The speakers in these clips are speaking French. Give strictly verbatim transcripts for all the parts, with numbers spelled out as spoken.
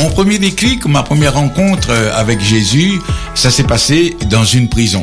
Mon premier déclic, ma première rencontre avec Jésus, ça s'est passé dans une prison.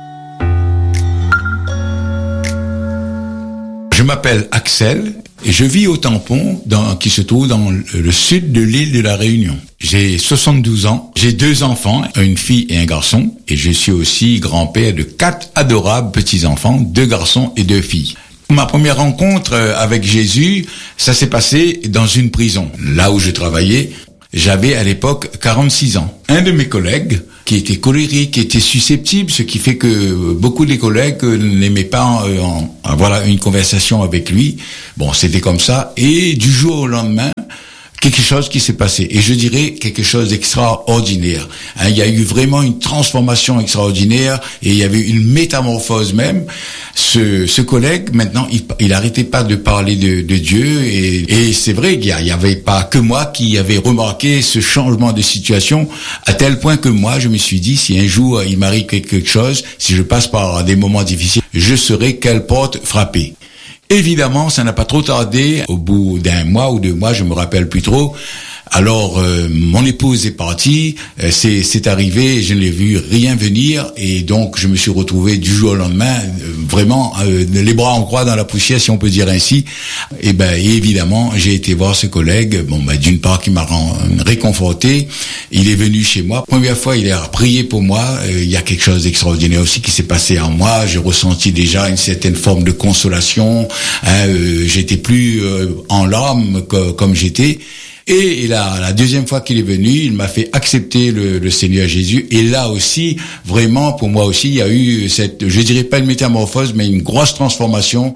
Je m'appelle Axel et je vis au Tampon, dans, qui se trouve dans le sud de l'île de la Réunion. J'ai soixante-douze ans, j'ai deux enfants, une fille et un garçon, et je suis aussi grand-père de quatre adorables petits-enfants, deux garçons et deux filles. Ma première rencontre avec Jésus, ça s'est passé dans une prison, là où je travaillais. J'avais à l'époque quarante-six ans. Un de mes collègues, qui était colérique, qui était susceptible, ce qui fait que beaucoup des collègues n'aimaient pas euh, en, avoir une conversation avec lui. Bon, c'était comme ça. Et du jour au lendemain, quelque chose qui s'est passé. Et je dirais quelque chose d'extraordinaire. Hein, il y a eu vraiment une transformation extraordinaire et il y avait une métamorphose même. Ce, ce collègue, maintenant, il, il arrêtait pas de parler de, de Dieu et, et c'est vrai qu'il y avait pas que moi qui avait remarqué ce changement de situation à tel point que moi, je me suis dit, si un jour il m'arrive quelque chose, si je passe par des moments difficiles, je saurai quelle porte frapper. Évidemment, ça n'a pas trop tardé. Au bout d'un mois ou deux mois, je me rappelle plus trop. Alors, euh, mon épouse est partie, euh, c'est, c'est arrivé, je n'ai vu rien venir, et donc je me suis retrouvé du jour au lendemain, euh, vraiment euh, les bras en croix dans la poussière, si on peut dire ainsi. Et ben, et évidemment, j'ai été voir ce collègue. Bon, ben, d'une part, qui m'a réconforté. Il est venu chez moi. Première fois, il a prié pour moi. Euh, il y a quelque chose d'extraordinaire aussi qui s'est passé en moi. J'ai ressenti déjà une certaine forme de consolation. Hein, euh, j'étais plus euh, en larmes que, comme j'étais. Et la, la deuxième fois qu'il est venu, il m'a fait accepter le, le Seigneur Jésus. Et là aussi, vraiment, pour moi aussi, il y a eu cette, je dirais pas une métamorphose, mais une grosse transformation.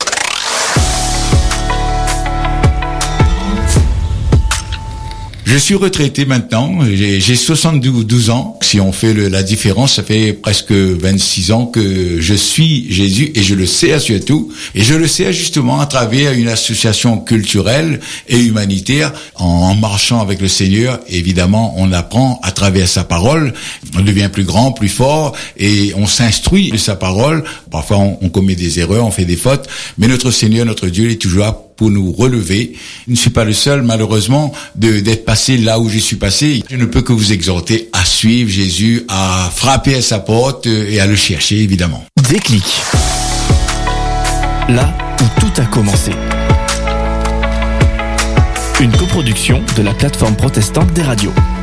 Je suis retraité maintenant, j'ai, j'ai soixante-douze ans. Si on fait le, la différence, ça fait presque vingt-six ans que je suis Jésus et je le sais surtout. Et je le sais justement à travers une association culturelle et humanitaire. En, en marchant avec le Seigneur, évidemment, on apprend à travers sa parole. On devient plus grand, plus fort et on s'instruit de sa parole. Parfois, on, on commet des erreurs, on fait des fautes. Mais notre Seigneur, notre Dieu, est toujours là pour nous relever. Je ne suis pas le seul, malheureusement, de, d'être passé là où je suis passé. Je ne peux que vous exhorter à suivre Jésus, à frapper à sa porte et à le chercher, évidemment. Déclic. Là où tout a commencé. Une coproduction de la plateforme protestante des radios.